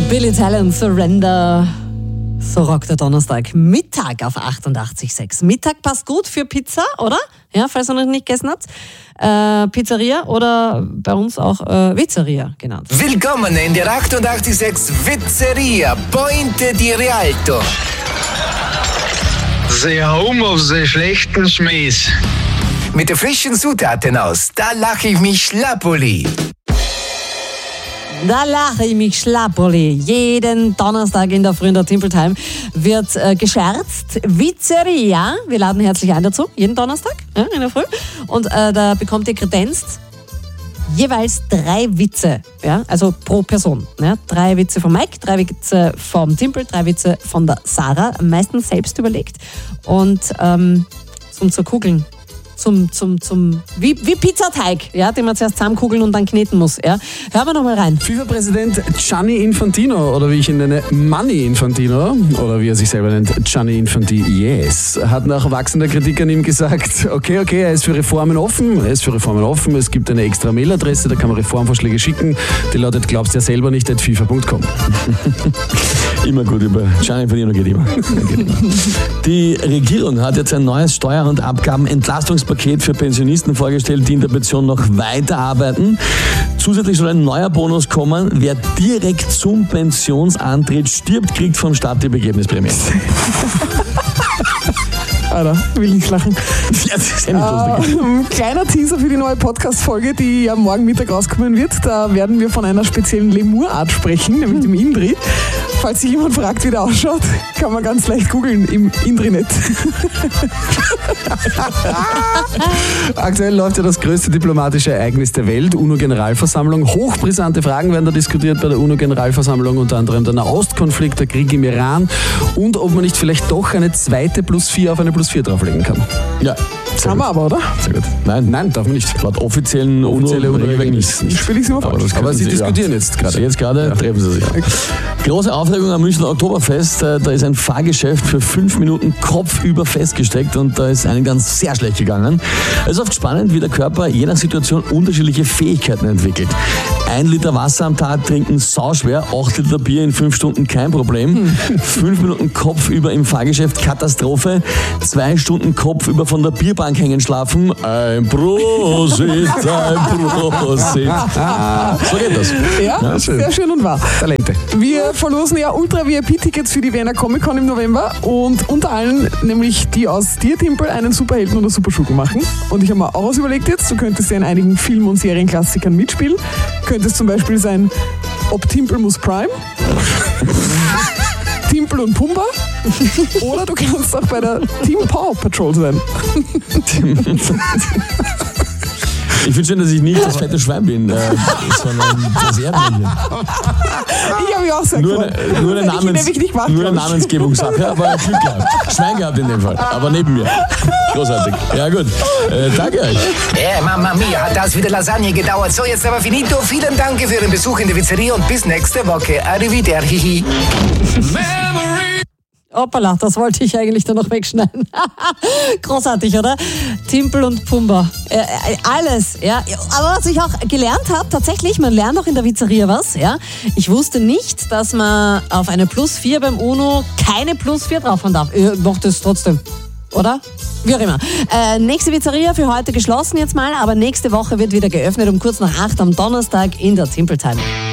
Billy Talent, Surrender. So rockt der Donnerstag. Mittag auf 88,6. Mittag passt gut für Pizza, oder? Ja, falls ihr noch nicht gegessen habt. Pizzeria oder bei uns auch Pizzeria genannt. Willkommen in der 88,6 Pizzeria Pointe di Rialto. Sie hauen auf den schlechten Schmähs. Mit den frischen Zutaten aus, da lache ich mich schlappoli. Da lache ich mich schlapperli. Jeden Donnerstag in der Früh in der Timple Time wird gescherzt. Pizzeria. Wir laden herzlich ein dazu. Jeden Donnerstag in der Früh. Und da bekommt ihr kredenzt jeweils 3 Witze. Ja, also pro Person. Ja, 3 Witze von Mike, 3 Witze vom Timple, 3 Witze von der Sarah. Meistens selbst überlegt. Und zum Zerkugeln. Wie Pizzateig, ja, den man zuerst zusammenkugeln und dann kneten muss. Ja. Hören wir noch mal rein. FIFA-Präsident Gianni Infantino, oder wie ich ihn nenne, Manni Infantino, oder wie er sich selber nennt, Gianni Infantino, yes, hat nach wachsender Kritik an ihm gesagt, okay, er ist für Reformen offen, es gibt eine extra Mailadresse, da kann man Reformvorschläge schicken, die lautet glaubst-ja-selber-nicht@fifa.com. Immer gut, über Gianni Infantino geht immer. Die Regierung hat jetzt ein neues Steuer- und Abgabenentlastungspaket für Pensionisten vorgestellt, die in der Pension noch weiterarbeiten. Zusätzlich soll ein neuer Bonus kommen. Wer direkt zum Pensionsantritt stirbt, kriegt vom Staat die Begräbnisprämie. Alter, will nicht lachen. Ja, das ist ja nicht lustig. Kleiner Teaser für die neue Podcast-Folge, die ja morgen Mittag rauskommen wird. Da werden wir von einer speziellen Lemurart sprechen, nämlich dem Indri. Falls sich jemand fragt, wie der ausschaut, kann man ganz leicht googeln im Indrinet. Aktuell läuft ja das größte diplomatische Ereignis der Welt, UNO-Generalversammlung. Hochbrisante Fragen werden da diskutiert bei der UNO-Generalversammlung, unter anderem der Nahostkonflikt, der Krieg im Iran und ob man nicht vielleicht doch eine zweite +4 auf eine +4 drauflegen kann. Ja, Haben wir aber, oder? sehr gut. Nein, darf man nicht. Laut offiziellen UNO-Regeln nicht. Spiele ich es immer falsch. Aber Sie diskutieren jetzt gerade. Jetzt gerade treffen Sie sich. Große Aufregung am Münchner Oktoberfest. Da ist ein Fahrgeschäft für 5 Minuten kopfüber festgesteckt und da ist einem ganz sehr schlecht gegangen. Es ist oft spannend, wie der Körper je nach Situation unterschiedliche Fähigkeiten entwickelt. 1 Liter Wasser am Tag trinken, sauschwer. 8 Liter Bier in 5 Stunden, kein Problem. 5 Minuten kopfüber im Fahrgeschäft, Katastrophe. 2 Stunden kopfüber von der Bierbank hängen, schlafen. Ein Prosit, ein Prosit. So geht das. Ja, sehr schön und wahr. Talente. Wir verlosen ja Ultra-VIP-Tickets für die Wiener Comic-Con im November und unter allen nämlich die aus dir, Timpel, einen Superhelden oder Superschurken machen. Und ich habe mir auch was überlegt jetzt, du könntest ja in einigen Film- und Serienklassikern mitspielen. Könnte es zum Beispiel sein, ob Timpel muss Prime, Timpel und Pumba, oder du kannst auch bei der Team Paw Patrol sein. Ich finde schön, dass ich nicht das fette Schwein bin, sondern das Erdmännchen. Ich habe mich auch sehr gefreut. Nur eine Namensgebungssache, aber Glück gehabt. Schwein gehabt in dem Fall, aber neben mir. Großartig. Ja gut, danke euch. Mamma mia, hat das wieder Lasagne gedauert. So, jetzt aber finito. Vielen Dank für Ihren Besuch in der Pizzeria und bis nächste Woche. Arrivederci. Hoppala, das wollte ich eigentlich da noch wegschneiden. Großartig, oder? Timpel und Pumba. Alles, ja. Aber was ich auch gelernt habe, tatsächlich, man lernt auch in der Pizzeria was, ja. Ich wusste nicht, dass man auf eine +4 beim UNO keine +4 drauf haben darf. Ihr macht das trotzdem, oder? Wie auch immer. Nächste Pizzeria für heute geschlossen jetzt mal, aber nächste Woche wird wieder geöffnet um kurz nach 8 am Donnerstag in der Timple Time.